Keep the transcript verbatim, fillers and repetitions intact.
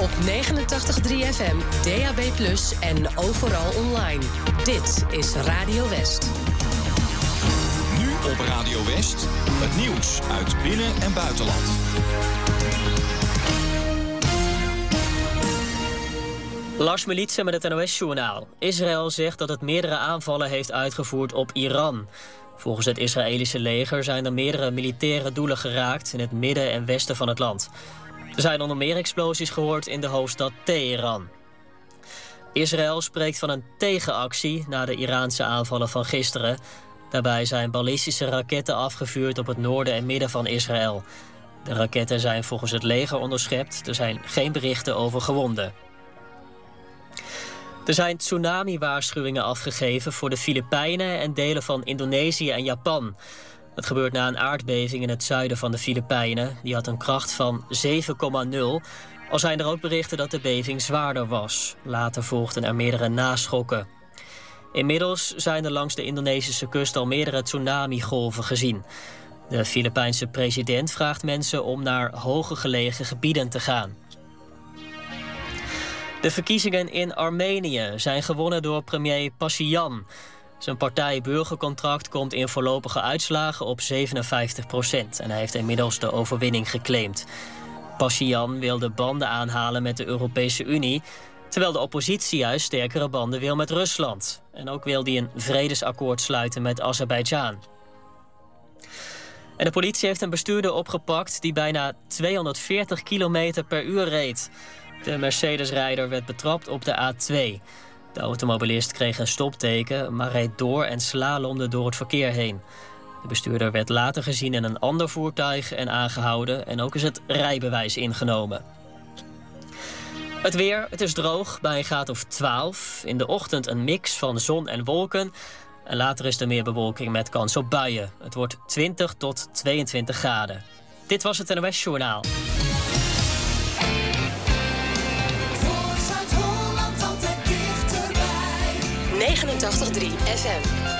Op negenentachtig komma drie F M, D A B plus, en overal online. Dit is Radio West. Nu op Radio West, het nieuws uit binnen- en buitenland. Lars Militsen met het N O S-journaal. Israël zegt dat het meerdere aanvallen heeft uitgevoerd op Iran. Volgens het Israëlische leger zijn er meerdere militaire doelen geraakt in het midden en westen van het land. Er zijn onder meer explosies gehoord in de hoofdstad Teheran. Israël spreekt van een tegenactie na de Iraanse aanvallen van gisteren. Daarbij zijn ballistische raketten afgevuurd op het noorden en midden van Israël. De raketten zijn volgens het leger onderschept. Er zijn geen berichten over gewonden. Er zijn tsunami-waarschuwingen afgegeven voor de Filipijnen en delen van Indonesië en Japan. Dat gebeurt na een aardbeving in het zuiden van de Filipijnen. Die had een kracht van zeven komma nul. Al zijn er ook berichten dat de beving zwaarder was. Later volgden er meerdere naschokken. Inmiddels zijn er langs de Indonesische kust al meerdere tsunami-golven gezien. De Filipijnse president vraagt mensen om naar hoger gelegen gebieden te gaan. De verkiezingen in Armenië zijn gewonnen door premier Pashinyan. Zijn partij Burgercontract komt in voorlopige uitslagen op zevenenvijftig procent... en hij heeft inmiddels de overwinning geclaimd. Pashinyan wil de banden aanhalen met de Europese Unie, terwijl de oppositie juist sterkere banden wil met Rusland. En ook wil hij een vredesakkoord sluiten met Azerbeidzjan. En de politie heeft een bestuurder opgepakt die bijna tweehonderdveertig kilometer per uur reed. De Mercedes-rijder werd betrapt op de A twee. De automobilist kreeg een stopteken, maar reed door en slalomde door het verkeer heen. De bestuurder werd later gezien in een ander voertuig en aangehouden, en ook is het rijbewijs ingenomen. Het weer, het is droog bij een graad of twaalf. In de ochtend een mix van zon en wolken. En later is er meer bewolking met kans op buien. Het wordt twintig tot tweeëntwintig graden. Dit was het N O S-journaal. negenentachtig komma drie F M.